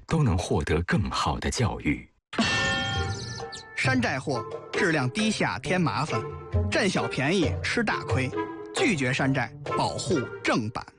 都能获得更好的教育。 山寨货，质量低下添麻烦，占小便宜吃大亏，拒绝山寨，保护正版。